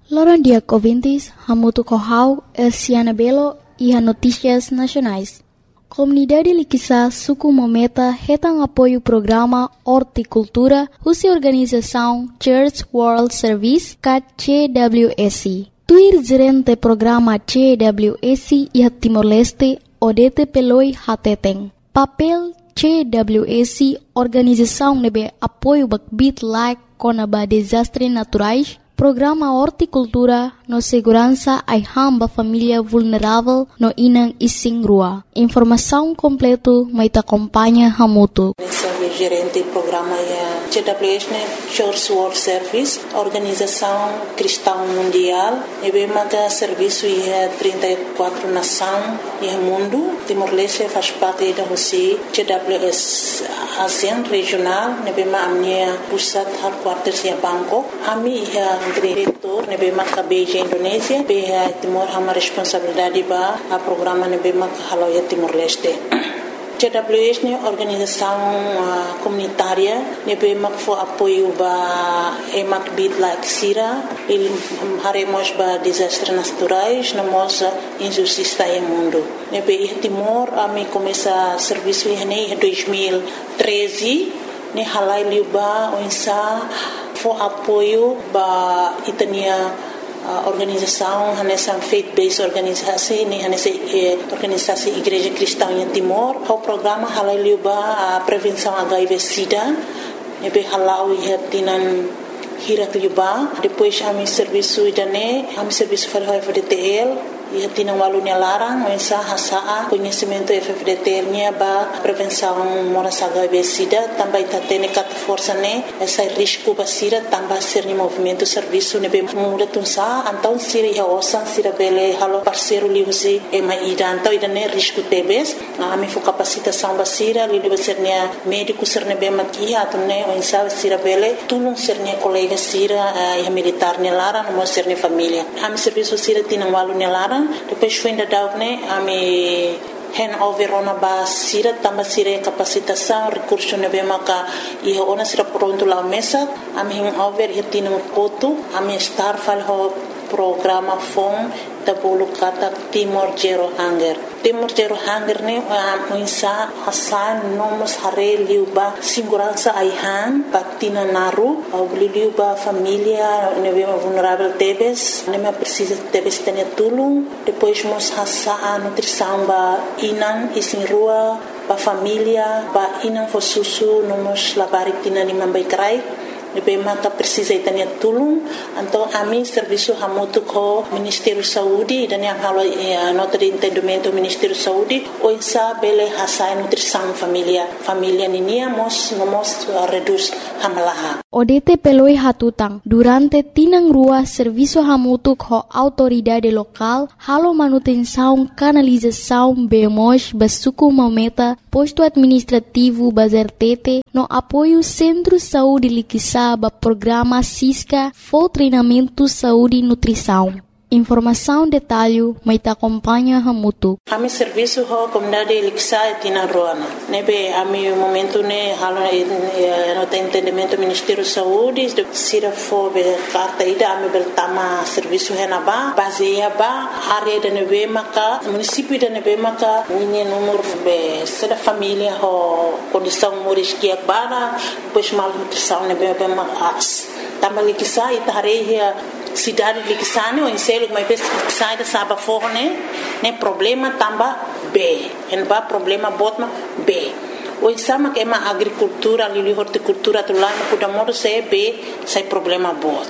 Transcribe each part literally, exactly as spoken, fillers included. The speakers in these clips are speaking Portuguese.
Loron dia ouvintes, Hamutu Kohau, Elciana Belo e a Notícias Nacionais. Comunidade Liquiçá Suku Mometa retam apoio o programa Horticultura, usa organização Church World Service, C W S. Tuir gerente programa C W S e a Timor-Leste, Odete Peloi Hateteng. Papel C W S, organização nebe apoio bakbit like conaba desastres naturais, programa Horticultura no segurança ai hamba família vulnerável no inang ising rua. Informação completo mai ta acompanha Hamutu. Gerente do programa é C W S, Church World Service, organização cristã mundial. E bem mata serviço é trinta e quatro nações e mundo. Timor-Leste faz parte da Rússia. C W S ASEAN regional. E bem mata a minha pusat headquarters é Bangkok. A minha é diretor. E bem mata Beijing Indonésia. Bem Timor uma responsabilidade para o programa. E bem mata Haloia Timor-Leste. C W S é organização uh, comunitária, nebe mak fo apoio ba emak bit like sira, ele haremos ba desastres naturais, na moça injustiça em mundo. Nebe Timor a me começa serviço em dois mil e treze, ne halai liuba onsa fo apoio ba itania a organização nessa faith-based organização nem nessa organização Igreja Cristã em Timor o programa halaliuba a prevenção H I V/Sida nebe halau ia tinan hirat liuba depois a mi serviço idane a mi serviço para F D T L ia tinan walunya larang mensa hasa conhecimento F D T L nya ba prevenção moras H I V/Sida também tá tendo cat força né essa risco ba sira também ser ni movimento serviço nebe muda tunsa então sira ia osan sira bele halo parceiro li usi e mai ida então ida né risco tebes a mi fo capacitação ba sira li debe ser né médico ser nebe makia to né mensa sira bele tulung ser né colega sira e militar né larang mo ser né família a mi serviço sira tinan walunya larang depois foi ainda dar né a me handover ona ba sira tamba sira capacitação recurso ne be maka e ona sira pronto lá mesa a me handover e tino koto a me star fal ho programa fom da bolo kata Timor Zero Hunger Timor Zero Hunger ne a insa hasan nomos hare liuba segurança aihan patina naru au liuba família ne be vulnerável tebes ne me precisa tebes tene tulung depois mos hasa a nutrição ba inan isin rua ba família ba inan fo susu nomos labari tina ni mambai krai Nebe maka precisa itania tulung então a mim serviço Hamutu com Ministério Saúde dan yang halo eh, nota de entendimento Ministério Saúde o insa bele hasa nutrição família família ninia mos nomos uh, reduz hamalaha Odete peloi hatutang durante tinang rua serviço Hamutu com autoridade local halo manutenção canalização bemos basuku mameta posto administrativo bazertete no apoio Centro Saúde Liquiçá ba programa Cisca for treinamento saúde e nutrição. Informação detalhe mai ta acompanha Hamutu. A mi serviço ho comunidade Liquiçá e tina roana. Nebe a mi momento ne halo no tem entendimento Ministério Saúde de sira fo be carta ida a mi beltama serviço henaba baseia ba área de nebe maka município de nebe maka minha número be sera família ho condição moris que bana depois mal nutrição nebe be mas tama Liquiçá e tareia cidade Liquiçá ne o enselo mas bes sai da saba forne ne problema tamba B en ba problema botma B o exama que é uma agricultura ali horticultura tu lá no da modo se B sai problema bot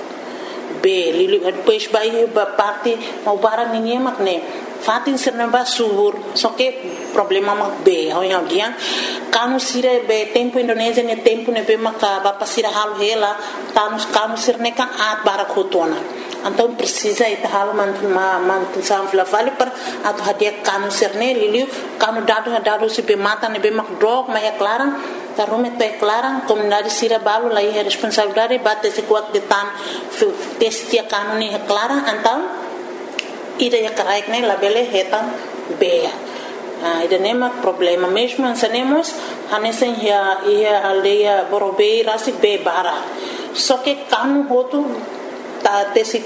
B li depois vai ba parte o bara ninguém mak ne fatin serna ba subur só que problema mak B ho yang dia kanu sire be tempo Indonésia ne tempo ne be maka ba pasira halu hela tanus kanu sirne kan at bara khotona então precisa ita hal man ma man sam fla vale per atu hadia kanu serne liliu kanu dado dado se be mata ne be mak drog ma é clara ta rume te clara comunidade sira balu lai é responsabilidade bate se kuat de tan testia kanu ne é clara então ida ya karaik ne labele hetan be ah ida nema problema mesmo ansanemos hanesen ya ia aldeia borobei rasi be bara só que kanu hotu ta tesi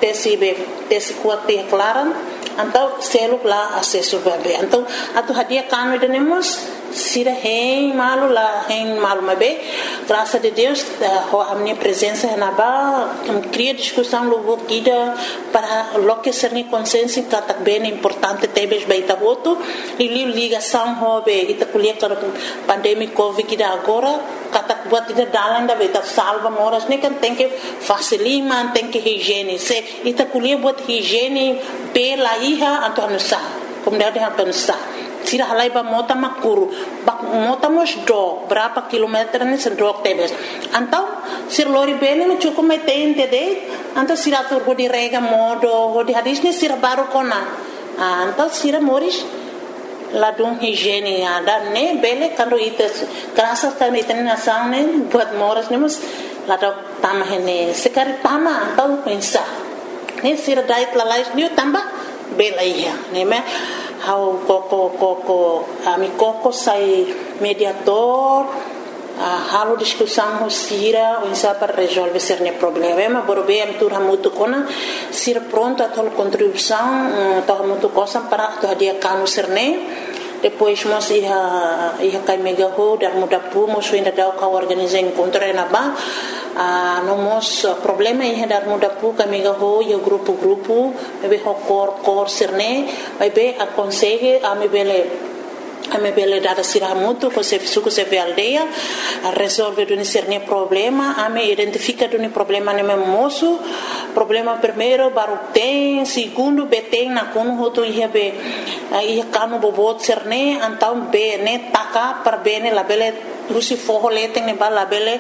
tesi be tesi kuat te klaran então selo lá acesso bebê então atu hadia cano tenemos sira hein malu lá hein malu mabe graças a Deus a minha presença na ba cria discussão logo kida para lo que ser ni consciência que bem importante tebes baita voto e ligação hobe ita kuliah para pandemia covid kida agora kata buat ita dalan da baita salva moras ne kan tem que facilitar tem que higiene se ita kuliah buat higiene pela iha atau nusa kemudian atau nusa sira halai ba mota makuru bak mota mos do berapa kilometer ni sendok tebes antau sir lori bene no cukup metente de antau sira tur go di rega modo go di hadis ni sira baru kona antau sira moris ladung higiene ada ne bele kando ites krasa kan iten na saune buat moras nemos ladok tamah ne sekari tama antau pensa ne sira dait lalais ni tambah bela iya ne me how koko koko ami koko sai mediator uh, halo discussão sira unsa para resolver ser ne problema borbe am tur hamutu kona sira pronto a tol contribuição to hamutu cosa para to dia kanu serne depois mos ia ia kai mega ho dar muda pu mos ainda dau ka organizar encontro na ba ah no mos problema ia dar muda pu ka mega ho ia grupo grupo be ho cor cor serne vai be aconselhe a me bele a me bele data sira muito com se suco se ve aldeia a resolver do cerne problema a me identifica do problema ne moço problema primeiro baru tem segundo beteng na kono hoto ia be ia kanu bobot serne antau be ne taka per bene la bele lusi forro leteng ne bala bele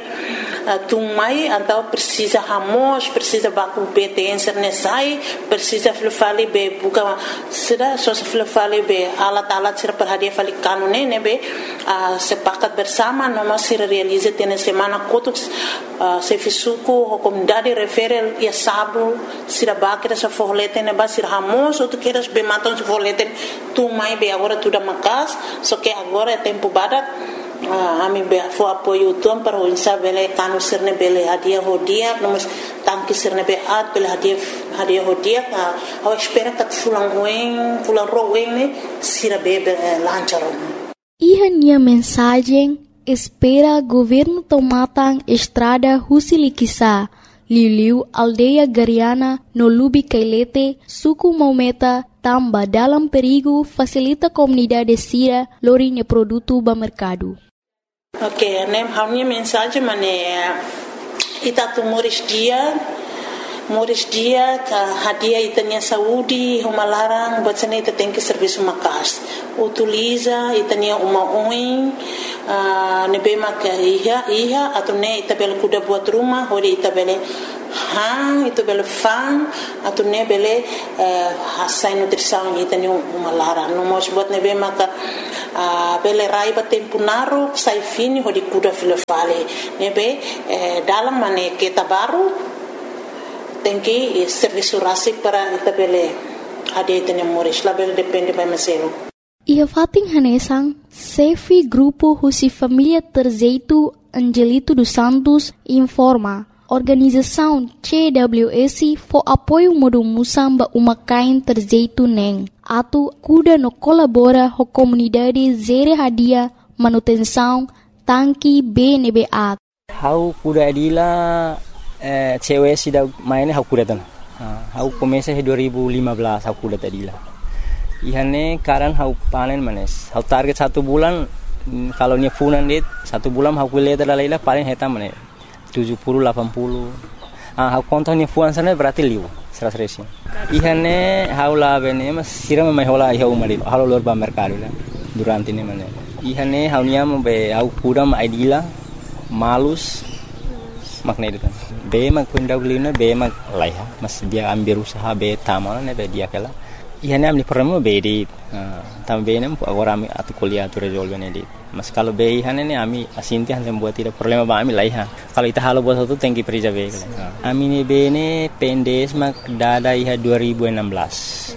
tumai antau precisa hamos precisa baku beteng serne sai precisa fale be buka sida so fale be alat alat sira per hadia fale kanu ne ne be sepakat bersama noma sira realize tene semana kotuk se fisuku o comunidade refere ia sabu sira bakira sa forro leteng ne ba sira hamos ou tu queres be matam se forro leteng tu mai be agora tudo macas só que agora é tempo badak a mim be fo apoio tom para o insa bele kanu serne bele hadia hodia nomos tanki serne be at bele hadia hadia hodia a espera que fulan ruim fulan ruim ne sira be lancharon Ihania mensagem espera governo tomatang estrada Husilikisa Liliu aldeia Gariana no Lubi Kailete suku Maumeta tamba dalam perigo facilita comunidade sira lorinha produto ba mercado. Ok, nem a minha mensagem mané itatu moris dia moris dia ka hadia itania saúde uma larang bacana ita tem que serviço makas utiliza itania uma oin uh, nebema ka iha iha atau ne ita bel kuda buat rumah hori ita bele hang itu bele fan atau ne bele uh, hasai nutrição itania uma larang no mos buat nebema ka uh, bele raiba tempo naru sai fini hori kuda file fale nebe uh, dalam mane kita baru tem que serviço rasik para itabele ade tene moris label depende by meselo ia fating hanesang Sefi grupo Husi Família Terzeito Angelito dos Santos informa organização C W S for apoio modo musamba uma kain terzeito neng atu kuda no colabora ho comunidade zere hadia manutenção tanki B N B A how kuda adila Eh, cewek sudah mainnya aku datang. Aku komesa dua ribu lima belas aku datang dila. Ihane karan aku panen manes. Aku target satu bulan kalau nya funan dit satu bulan aku lihat ada leila paling heta manes tujuh puluh delapan puluh. Ah aku kontak nya funan sana berarti liu seratus resi. Ihane aku lah bene mas siram mai hola iha umari. Halo lor ba mercado la. Durante ini manes. Ihane aku nya be aku kudam idila malus makna itu kan. Be mag pindaw lina be mag laiha mas dia ambil usaha be tamal ne be dia kala ihane amni pertama be di tam be nem agora ami atu kuliah tu resolve ne di mas kalau be ihane ne ami asinti han buat tidak problema ba ami laiha kalau ita halo buat satu tengki perija be ami ne be ne pendes mag dada iha dua ribu enam belas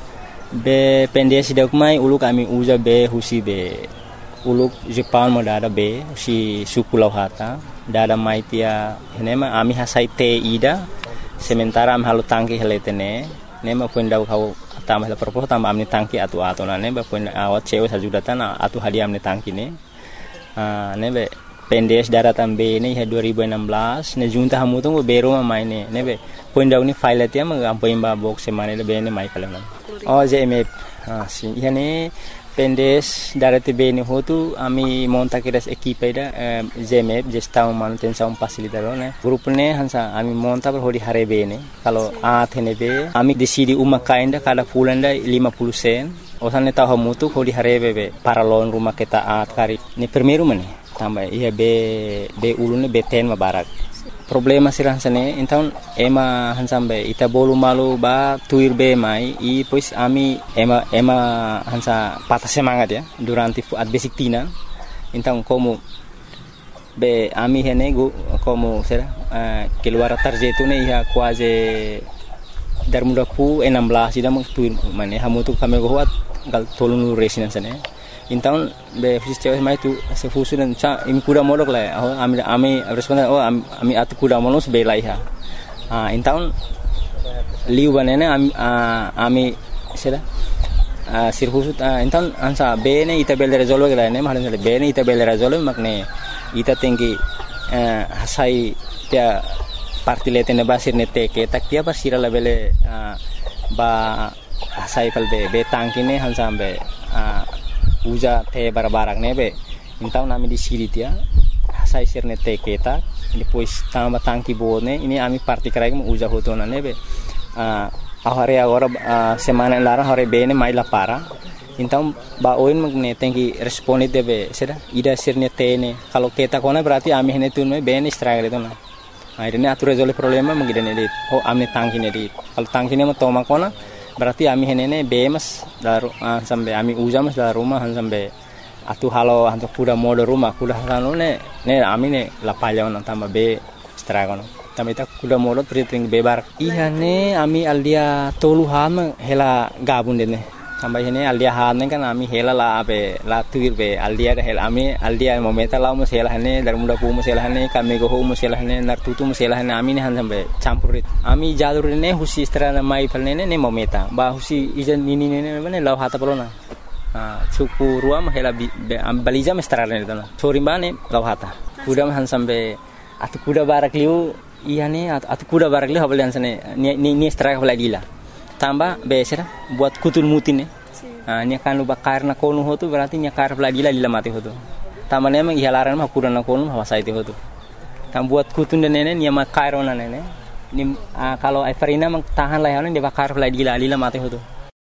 be pendes dak mai uluk ami uza be husi be uluk Jepang mo dada be si suku lauhata dada mai tia henema ami hasai te ida sementara am halo tangki heletene ne ma pun dau kau tambah la propos tambah amni tangki atu atu na ne ba pun awat cewe sajudatan atu hadiah amni tangki ne ah ne be pendes daratan be ne dua ribu enam belas ne junta hamu tu bero ma mai ne ne be pun dau ni file atia ma ampo imba box semane le be ne mai kalam oh J M F ah si yani pendes darate be ne hotu ami monta kiras equipe da J M F gestão manutenção facilitador ne grupo ne hansa ami monta per hodi hare be ne kalau a thene be ami decidi uma kainda kada fulanda lima puluh sen osane tahu mutu hodi hare be be para lon rumah kita at kari ne primeiro mane tambah iya be be ulune be ten mabarak problema sirah sane então ema hansambe ita bolu malu ba tuir be mai i pois ami ema ema hansa patah semangat ya durante at basic tina então como be ami hene go como será uh, keluar tarjeto ne ia quase dar muda pu enam belas ida mang tuir mane hamu tu kami go hat gal tolunu resinan sane então be fiz cewek mai tu se fusunan cha imi kuda modok la oh ami ami responden oh ami atu kuda monos be lai ha ah então liu banana ami ami sera ah sir fusut então ansa be ne ita bel resolve la ne mahalan be ne ita bel resolve makne ita tinggi hasai dia parti letene basir ne teke tak dia pasira la bele ba hasai kal be be tangkine hansa be uja te barbarak nebe então nami di siritia sai sirne te keta depois tamba tangki bone ini ami parti krai mo uja hotona nebe a ahare agora semana lara hore bene mai la para então ba oin magne tenki responde debe seda ida sirne tene kalau keta kona berarti ami hene tunme bene struggle itu na akhirnya atur resolve problema mengidane dit oh ami tangki ne dit kalau tangki ne mo toma kona berarti ami henene bemas daru uh, sampai ami uja mas daru rumah sampai atu halo antuk kuda mode rumah kuda halo ne ne ami ne lapalya on tamba be stragono tamba ita kuda mode priting bebar iya ne ami aldia tolu ham hela gabun dene tamba hene aldia ham kan ami hela la be la tuir be aldia hela ami aldia momenta la mus hela hene dar muda pu mus hela hene kami go mus hela hene nar tutu mus hela hene ami ne han sampai campurit ami jalur ne husi strana mai palne ne momenta ba husi ijan nini ne ne law hata polona ah suku ruam hela baliza mestrana ne tana sori bane law hata kuda han sampai atu kuda barak liu iya ne atu kuda barak liu hablan sane ni ni straka balagila tambah besera buat kutul mutin ne ah nya kan luba karna konu hotu berarti nya kar balagila lila mati hotu tambah ne mang ihalaran mah kuda na konu hawasai te hotu tam buat kutun de nene nya ma kairona nene ni ah, kalau Everina mang tahan lah ne de bakar balagila lila mati hotu.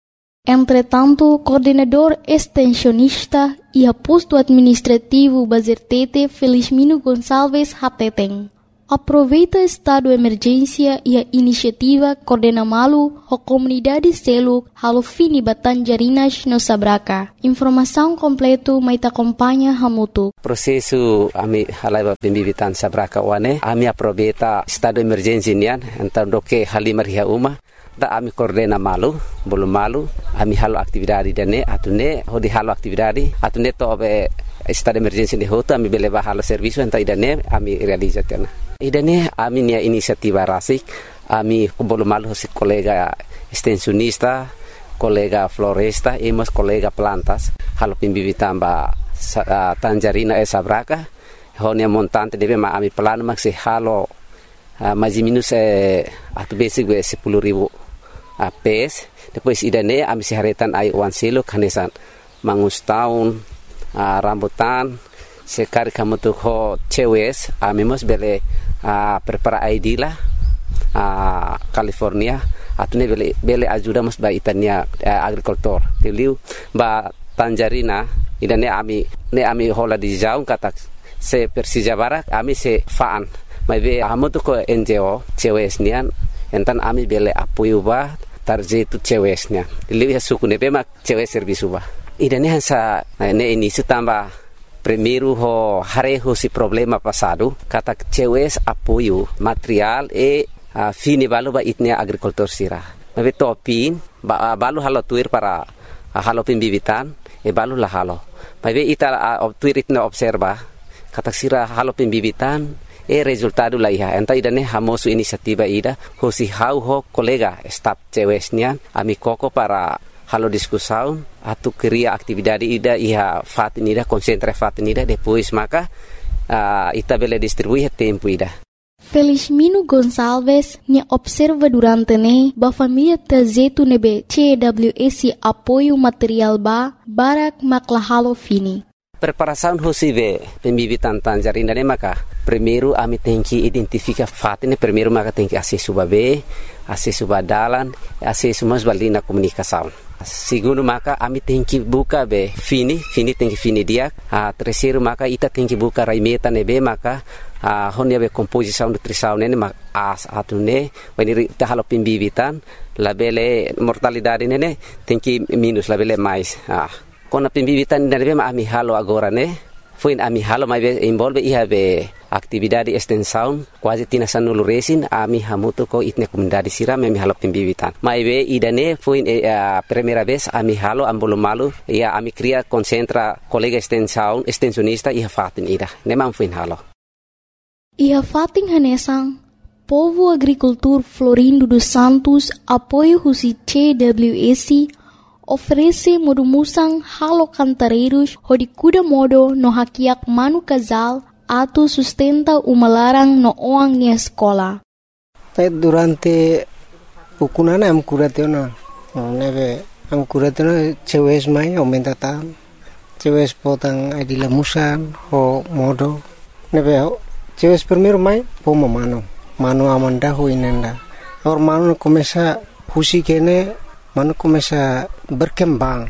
Entretanto, coordenador extensionista e posto administrativo Bazertete Felizmino Gonçalves Hateteng aproveita estado de emergência e a iniciativa coordena malu a comunidade selo halo fini Batanjarinas no Sabraca. Informação completa mai te acompanha hamutu. Processo ami halaiba pembibitan Sabraca wane ami aproveita estado de emergência nian então do que halimar ria uma da ami coordena malu belum malu ami halo aktividade dane atune hodi halo aktividade atune to be estado de emergência de hoto ami beleva halo serviço então idane ami realizatena idane ami nia inisiativa rasik ami belum malu si kolega extensionista kolega floresta e mas kolega plantas halo pimbibitan ba uh, Tanjarina e Sabraca honia montante deve ma ami plano maxi halo uh, mais minus eh, atu basic be sepuluh ribu uh, pes depois idane ami siharetan ai wan silo kanesan mangus tahun uh, rambutan sekari kamu tuh ho cewes ami mos bele uh, prepara I D lah uh, California atune bele bele ajuda mos ba itania uh, agricultor tiliu ba Tanjarina idane ami ne ami hola di jaung kata se Persija Barak ami se faan mai be amu tu ko N G O cewes nian entan ami bele apoio ba tarje tu cewes nian lihat suku ne be mak cewes servisu ba idane hansa ne ini sutamba primeiro ho hareho si problema passado kata cewes apoio material e uh, fini balu ba itnia agricultor sira mai be topin ba balu halo tuir para uh, halo pimbibitan e balu la halo mai be ita uh, tuir itna observa kata sira halo pimbibitan e resultado la iha enta idane hamosu inisiativa ida hosi hau ho kolega staf cewesnya ami koko para halo diskusaun atu kriya aktividade ida iha fatin ida konsentra fatin ida depois maka uh, ita bele distribuir tempo ida. Felizmino Gonçalves me observa durante ne ba família tazetu nebe C W S apoio material ba barak maklahalo fini. Preparação hosive pembibitan tangerina ne maka primeiro ami tem que identificar fatine primeiro maka tem que acesso babe acesso badalan acesso mas balina comunicação. Segundo maka ami tem que buka be fini fini tem que fini dia a terceiro maka ita tem que buka raimeta nebe maka a honia be composição nutrição nene mak as atune when ita halo pembibitan labele mortalidade nene tem que minus labele mais ah kona pembibitan nene ma ami halo agora ne foi ami halo mai be involve iha be aktividade extensão quase tina sanulu resin ami hamuto ko itne comunidade siram ami halo pembibitan mai be idane foi a primeira vez ami halo ambolo malu ia ami cria concentra colega extensão extensionista iha fatin ida ne man foi halo Iha fatin hanesang Povo Agricultor Florindo dos Santos apoio husi C W S oferece modo musang halo cantareiros hodi kuda modo no hakiak manu casal atu sustenta umalarang no oang ni escola. Durante ukunana am kuratena neve am kuratena cewes mai aumenta tam cewes potang adila musan ho modo neve cewes primeiro mai poma mano mano amanda ho inenda or mano começa husi kene mano começa berkembang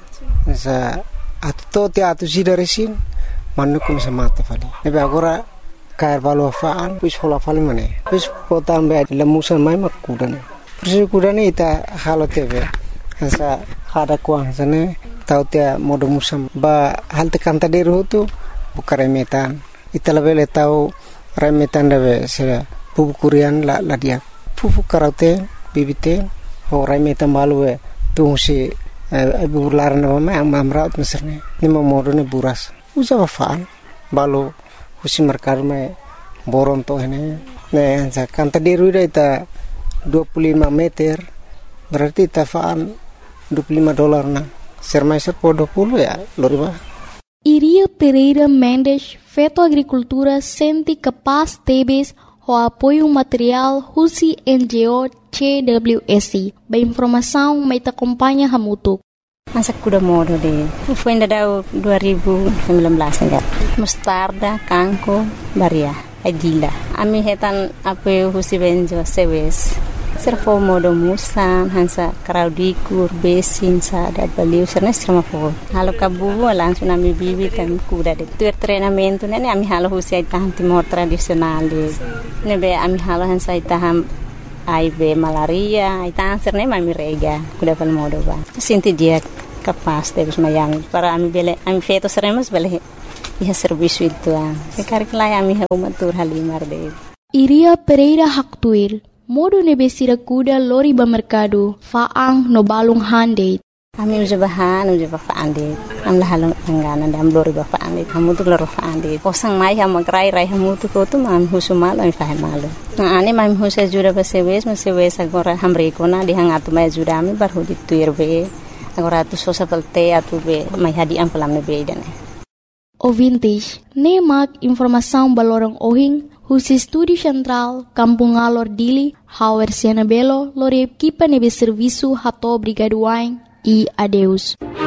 sa atto te atu sidaresin mano começa mata fali nebe agora cair valo faan pus hola fali mane pus potam be lemusan mai makudane persi kudane ita halo tebe sa hada kuang sane tau te modo musam ba halte kanta deru tu bukare metan ita lebele tau remetan debe se pupu kurian la la dia pupu karaute bibite ho remetan balue tu si ibu lar na ma amraut meserne ni modo ne buras usa faan balu husi merkar me boron to hene ne sa kanta deru ita dua puluh lima meter berarti ta faan dua puluh lima dolar na sermaiser po dua puluh ya loriba. Iria Pereira Mendes, Feto Agricultura, sente capaz tebes o apoio material Husi N G O C W S. Ba informação mai te acompanha hamutuk. Masa kuda modo de. Foi ainda dua ribu sembilan belas enggak. Mustarda, kangko, baria, adila. Ami hetan apoio Husi N G O C W S. Servo modo musan hansa kraudikur besin sa da baliu serna serma fo halo kabu langsung ami bibi kan kuda de tu treinamento nene ami halo husi tahan timor tradisional de nebe ami halo hansa taham I B malaria ita serne mami rega kuda fal modo ba sinti dia kapas de mayang para ami bele ami feto seremos bele iha serviço itu a sekarikla ami ha umatur halimar de Iria Pereira Haktuir modo nebesira kuda lori ba mercado faang no balung hande. Ami uja bahan uja ba faande. Am la halong angana dam lori ba faande. Kamu tu lori faande. Kosang mai ha magrai rai hamu tu ko tu mam husumal ami fahe malu. Na ane mam husa jura ba sewes ma sewes agora hamre ko na di hangatu mai jura ami bar hudi tuir be. Agora tu sosa pelte atu be mai hadi am pelam be dane. Ouvintes, nemak informação balorong ohing Husi Estúdio Central, Kampung Alor Dili, Hauer Siana Belo, Lore Equipa Nebe Serviço Rato Brigaduain e adeus.